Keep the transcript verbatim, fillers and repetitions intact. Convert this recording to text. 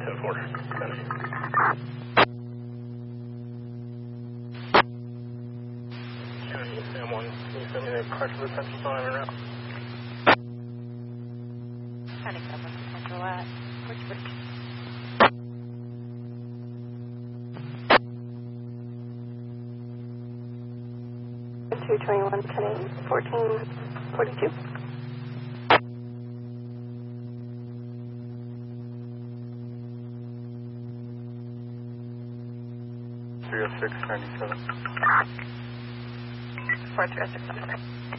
ten four. County Sam one, can you send me the correct potential phone in route? County Sam one, potential at which bridge? two twenty-one, ten fourteen forty-two. three oh six ninety-seven. four three oh six ninety-seven.